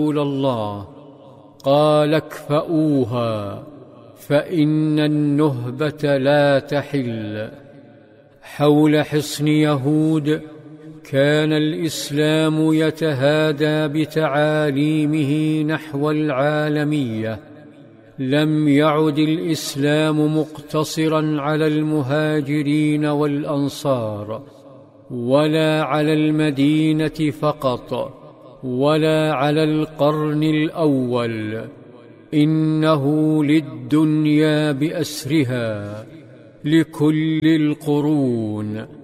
رسول الله، قال اكفؤوها فإن النهبة لا تحل. حول حصن يهود كان الإسلام يتهادى بتعاليمه نحو العالمية. لم يعد الإسلام مقتصرا على المهاجرين والأنصار، ولا على المدينة فقط، ولا على القرن الأول. إنه للدنيا بأسرها، لكل القرون.